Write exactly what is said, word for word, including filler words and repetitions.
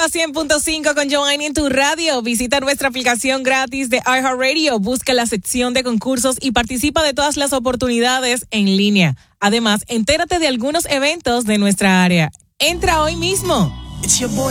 Rumba cien punto cinco con Joanny en tu radio. Visita nuestra aplicación gratis de iHeartRadio. Busca la sección de concursos y participa de todas las oportunidades en línea. Además, entérate de algunos eventos de nuestra área. Entra hoy mismo. It's your boy